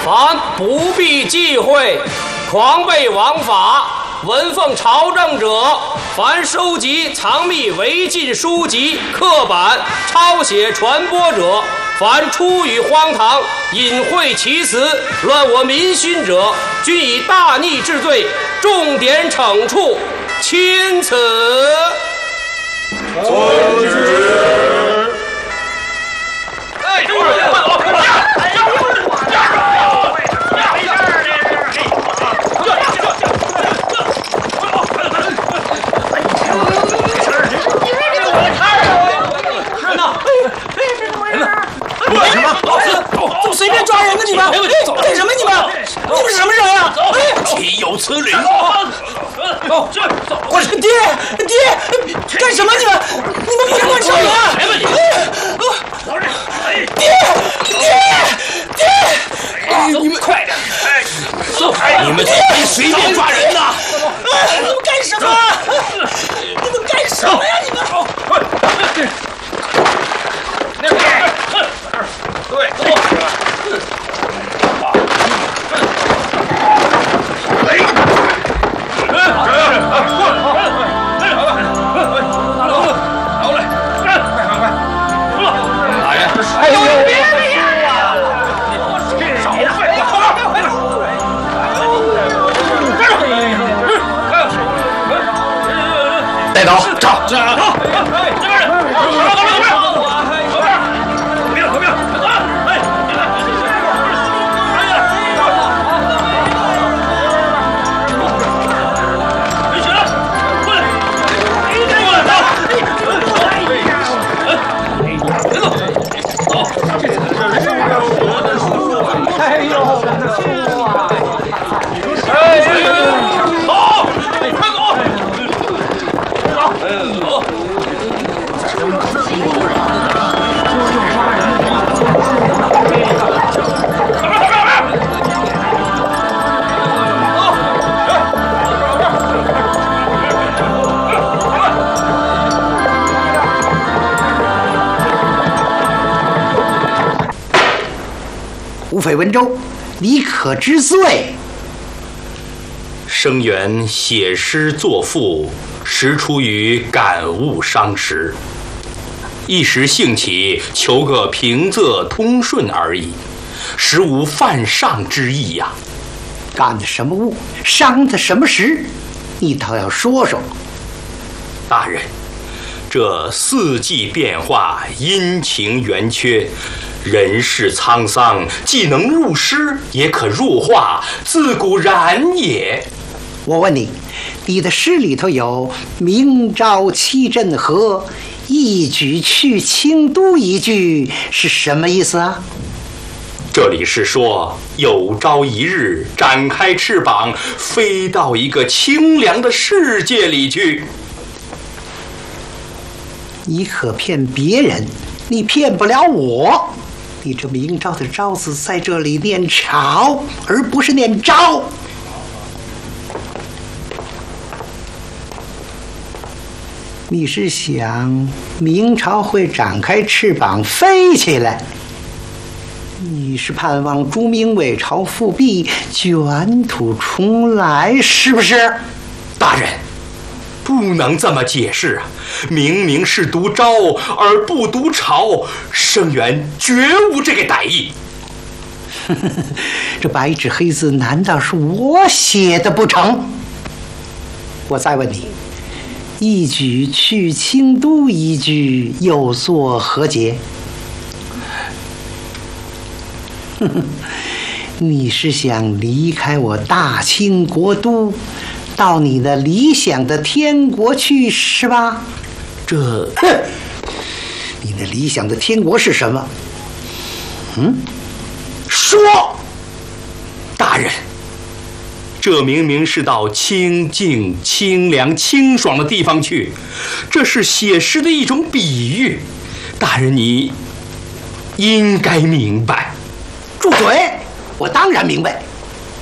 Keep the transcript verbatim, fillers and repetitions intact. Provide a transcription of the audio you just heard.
凡不必忌讳，狂悖枉法，闻奉朝政者，凡收集藏匿违禁书籍、刻板、抄写、传播者，凡出语荒唐、隐晦其词、乱我民心者，均以大逆治罪，重点惩处。钦此。 遵旨。 哎，这是快走，快走！ 干什么？老子怎么随便抓人呢？你们干什么？你们你们是什么人啊？ 岂有此理！ 走，走！我说爹爹，干什么？你们你们别乱杀人啊！爹爹爹！ 你们快点！你们怎么随便抓人呢？ 你们干什么？你们干什么呀？你们！ 对，走。 哎呦！ 少废话！ 带走，上！ 这边人，这边，左边，左边，左边，左边，左边，哎，别起来，过来，过来，走，别走，走。哎呦，哎，走，快走。走。 吴匪文州，你可知罪？ 生源写诗作赋，实出于感悟伤时，一时兴起，求个平仄通顺而已，实无犯上之意呀。 干的什么物，伤的什么时，你倒要说说。 大人，这四季变化，阴晴圆缺，人世沧桑，既能入诗，也可入画，自古然也。 我问你，你的诗里头有“明朝七镇河，一举去清都”一句，是什么意思啊？ 这里是说有朝一日展开翅膀，飞到一个清凉的世界里去。 你可骗别人，你骗不了我。你这明朝的朝字在这里念朝，而不是念朝。你是想明朝会展开翅膀飞起来？你是盼望朱明伟朝复辟，卷土重来，是不是？ 大人，不能这么解释啊！明明是读朝而不读朝，生源绝无这个歹意。 这白纸黑字难道是我写的不成？我再问你，一举去清都一句又作何解？你是想离开我大清国都，到你的理想的天国去是吧？ 这， 哼，你的理想的天国是什么？嗯，说， 大人，这明明是到清静、清凉、清爽的地方去，这是写诗的一种比喻。大人，你应该明白。 住嘴！我当然明白。